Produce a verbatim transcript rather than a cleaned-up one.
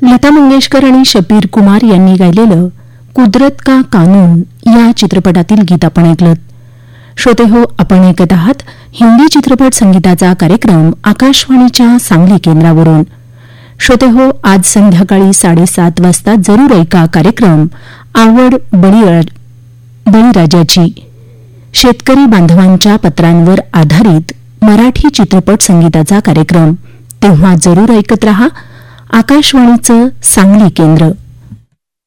लता मंगेशकर आणि शबीर कुमार यांनी गायलेलं कुदरत का कानून या चित्रपटातील गीत आपण ऐकलं. श्रोते हो, आपण ऐकत आहात हिंदी चित्रपट संगीताचा कार्यक्रम आकाशवाणीच्या सांगली केंद्रावरून. श्रोते हो, आज संध्याकाळी साडेसात वाजता जरूर ऐका कार्यक्रम आवड बळीराजाची. शेतकरी बांधवांच्या पत्रांवर आधारित मराठी चित्रपट संगीताचा कार्यक्रम. तेव्हा जरूर ऐकत रहा आकाशवाणीचं सांगली केंद्र.